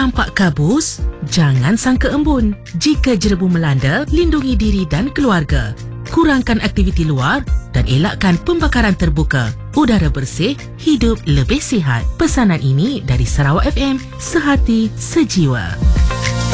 nampak kabus? Jangan sangka embun. Jika jerebu melanda, lindungi diri dan keluarga. Kurangkan aktiviti luar dan elakkan pembakaran terbuka. Udara bersih, hidup lebih sihat. Pesanan ini dari Sarawak FM, sehati sejiwa.